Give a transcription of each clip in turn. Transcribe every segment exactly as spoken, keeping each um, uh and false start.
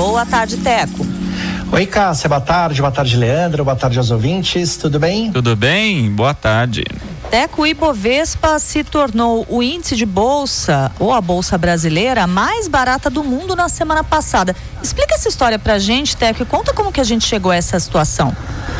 Boa tarde, Teco. Oi, Cássia, boa tarde, boa tarde, Leandro, boa tarde aos ouvintes, tudo bem? Tudo bem, boa tarde. Teco, o Ibovespa se tornou o índice de bolsa, ou a bolsa brasileira, mais barata do mundo na semana passada. Explica essa história pra gente, Teco, e conta como que a gente chegou a essa situação.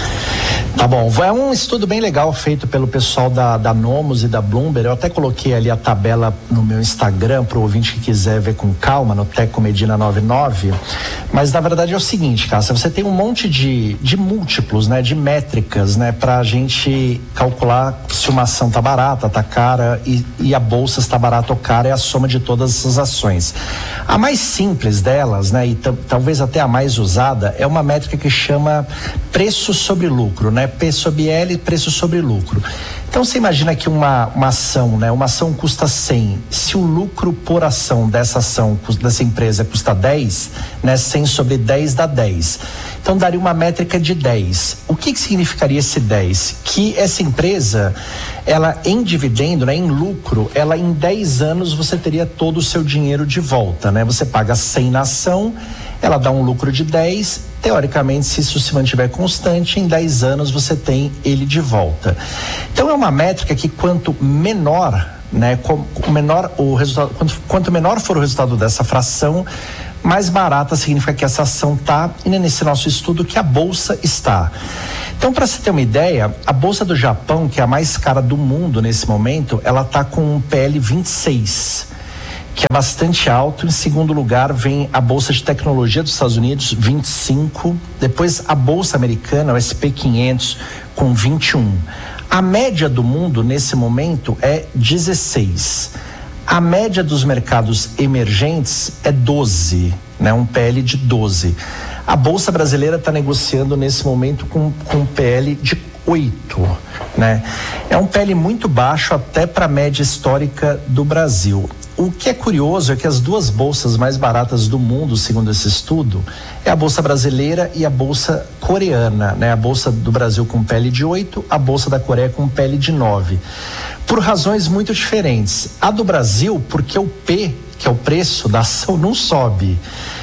Tá bom, é um estudo bem legal feito pelo pessoal da, da Nomos e da Bloomberg. Eu até coloquei ali a tabela no meu Instagram para o ouvinte que quiser ver com calma, no Teco Medina noventa e nove. Mas na verdade é o seguinte, Cássia, você tem um monte de, de múltiplos, né, de métricas, né, para a gente calcular se uma ação tá barata, tá cara e, e a bolsa está barata ou cara, é a soma de todas essas ações. A mais simples delas, né, e t- talvez até a mais usada, é uma métrica que chama preço sobre lucro, né? P sobre L, preço sobre lucro. Então você imagina que uma, uma ação, né? Uma ação custa cem. Se o lucro por ação dessa ação, dessa empresa custa dez, né? cem sobre dez dá dez. Então daria uma métrica de dez. O que que significaria esse dez? Que essa empresa, ela em dividendo, né? Em lucro, ela em dez anos você teria todo o seu dinheiro de volta, né? Você paga cem na ação, ela dá um lucro de dez, teoricamente, se isso se mantiver constante, em dez anos você tem ele de volta. Então é uma métrica que quanto menor, né, com, menor o resultado, quanto, quanto menor for o resultado dessa fração, mais barata significa que essa ação está, e nesse nosso estudo que a bolsa está. Então, para você ter uma ideia, a bolsa do Japão, que é a mais cara do mundo nesse momento, ela está com um P L vinte e seis. Que é bastante alto. Em segundo lugar vem a Bolsa de Tecnologia dos Estados Unidos, vinte e cinco. Depois a Bolsa Americana, o S P quinhentos, com vinte e um. A média do mundo nesse momento é dezesseis. A média dos mercados emergentes é doze, né? Um P L de doze. A Bolsa Brasileira está negociando nesse momento com, com um P L de oito, né? É um P L muito baixo até para a média histórica do Brasil. O que é curioso é que as duas bolsas mais baratas do mundo, segundo esse estudo, é a bolsa brasileira e a bolsa coreana, né? A bolsa do Brasil com P L de oito, a bolsa da Coreia com P L de nove. Por razões muito diferentes. A do Brasil, porque o P, que é o preço da ação, não sobe.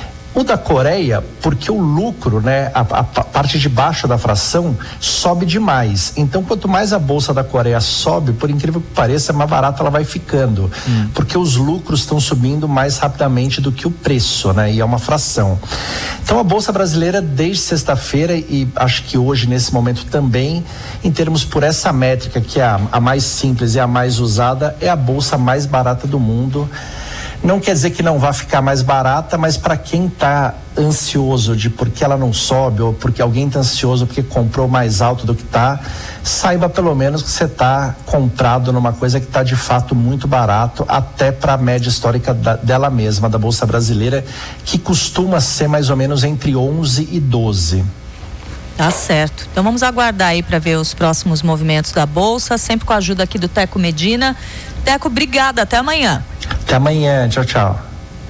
O da Coreia, porque o lucro, né, a, a parte de baixo da fração sobe demais. Então, quanto mais a bolsa da Coreia sobe, por incrível que pareça, mais barata ela vai ficando, hum. porque os lucros estão subindo mais rapidamente do que o preço, né, e é uma fração. Então, a bolsa brasileira desde sexta-feira e acho que hoje nesse momento também, em termos por essa métrica que é a, a mais simples e a mais usada, é a bolsa mais barata do mundo. Não quer dizer que não vai ficar mais barata, mas para quem está ansioso de porque ela não sobe ou porque alguém está ansioso porque comprou mais alto do que está, saiba pelo menos que você está comprado numa coisa que está de fato muito barato, até para a média histórica da, dela mesma, da Bolsa Brasileira, que costuma ser mais ou menos entre onze e doze. Tá certo. Então vamos aguardar aí para ver os próximos movimentos da Bolsa, sempre com a ajuda aqui do Teco Medina. Teco, obrigada. Até amanhã. Até amanhã. Tchau, tchau.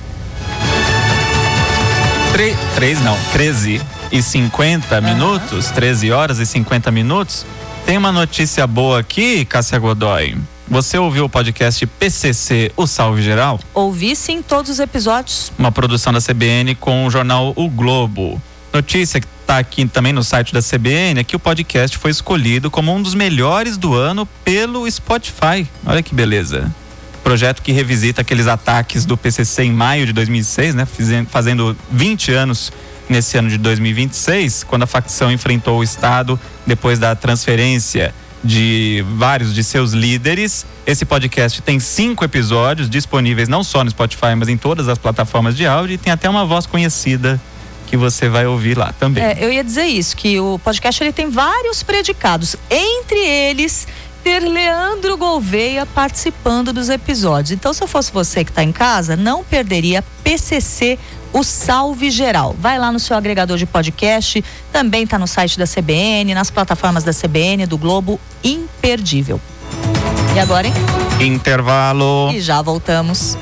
Tre- três não, treze e cinquenta uhum. minutos, treze horas e cinquenta minutos. Tem uma notícia boa aqui, Cássia Godoy. Você ouviu o podcast P C C, o Salve Geral? Ouvi sim, todos os episódios. Uma produção da C B N com o jornal O Globo. Notícia que está aqui também no site da C B N é que o podcast foi escolhido como um dos melhores do ano pelo Spotify. Olha que beleza. Projeto que revisita aqueles ataques do P C C em maio de dois mil e seis, né? Fazendo vinte anos nesse ano de dois mil e vinte e seis, quando a facção enfrentou o Estado depois da transferência de vários de seus líderes. Esse podcast tem cinco episódios disponíveis não só no Spotify, mas em todas as plataformas de áudio, e tem até uma voz conhecida que você vai ouvir lá também. É, eu ia dizer isso, que o podcast ele tem vários predicados, entre eles ter Leandro Gouveia participando dos episódios. Então, se eu fosse você que está em casa, não perderia P C C, o Salve Geral. Vai lá no seu agregador de podcast, também está no site da C B N, nas plataformas da C B N, do Globo, imperdível. E agora, hein? Intervalo. E já voltamos.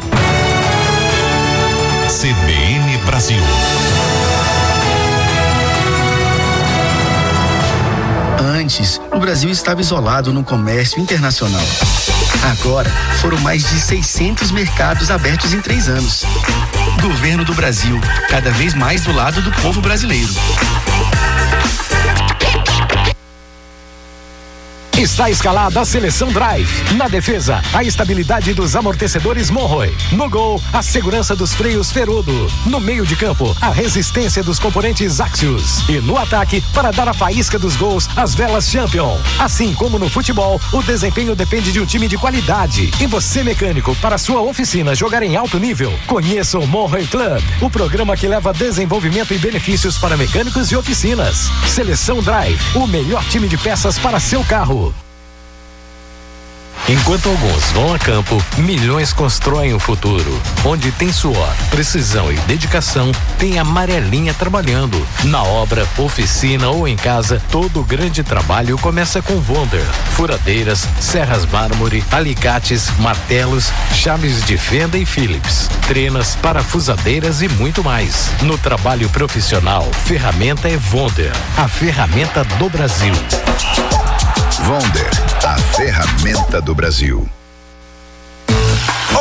C B N Brasil. Antes, o Brasil estava isolado no comércio internacional. Agora, foram mais de seiscentos mercados abertos em três anos. Governo do Brasil, cada vez mais do lado do povo brasileiro. Está escalada a seleção Drive. Na defesa, a estabilidade dos amortecedores Monroe. No gol, a segurança dos freios Ferodo. No meio de campo, a resistência dos componentes Axios. E no ataque, para dar a faísca dos gols, as velas Champion. Assim como no futebol, o desempenho depende de um time de qualidade. E você, mecânico, para sua oficina jogar em alto nível, conheça o Monroe Club, o programa que leva desenvolvimento e benefícios para mecânicos e oficinas. Seleção Drive, o melhor time de peças para seu carro. Enquanto alguns vão a campo, milhões constroem o futuro. Onde tem suor, precisão e dedicação, tem a Amarelinha trabalhando. Na obra, oficina ou em casa, todo grande trabalho começa com Wonder. Furadeiras, serras mármore, alicates, martelos, chaves de fenda e Phillips, trenas, parafusadeiras e muito mais. No trabalho profissional, ferramenta é Wonder, a ferramenta do Brasil. Wonder, a ferramenta do Brasil.